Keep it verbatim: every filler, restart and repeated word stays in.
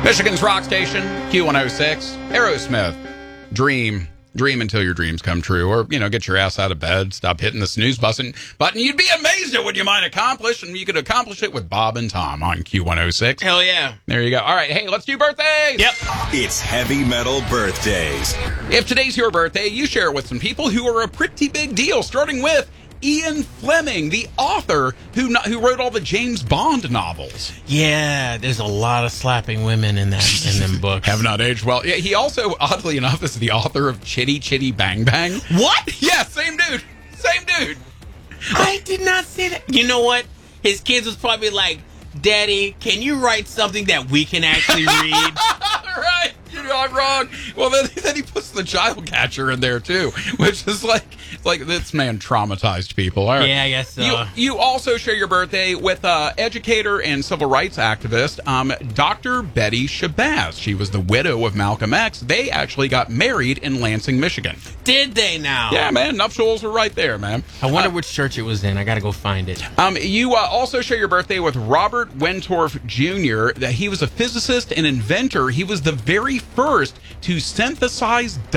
Michigan's rock station, Q one oh six, Aerosmith. Dream. Dream until your dreams come true. Or, you know, get your ass out of bed, stop hitting the snooze button. Button. You'd be amazed at what you might accomplish, and you could accomplish it with Bob and Tom on Q one oh six. Hell yeah. There you go. All right, hey, let's do birthdays. Yep. It's Heavy Metal Birthdays. If today's your birthday, you share it with some people who are a pretty big deal, starting with Ian Fleming, the author who who wrote all the James Bond novels. Yeah, there's a lot of slapping women in that in them books. Have not aged well. Yeah, he also, oddly enough, is the author of Chitty Chitty Bang Bang. What? Yeah, same dude. Same dude. I did not see that. You know what? His kids was probably like, Daddy, can you write something that we can actually read? Right. You're not wrong. Well, then, then he puts the child catcher in there, too, which is like, like this man traumatized people. All right. Yeah, I guess so. You, you also share your birthday with uh, educator and civil rights activist um, Doctor Betty Shabazz. She was the widow of Malcolm X. They actually got married in Lansing, Michigan. Did they now? Yeah, man. Nuptials are right there, man. I wonder uh, which church it was in. I got to go find it. Um, you uh, also share your birthday with Robert Wentorf Junior He was a physicist and inventor. He was the very first to synthesize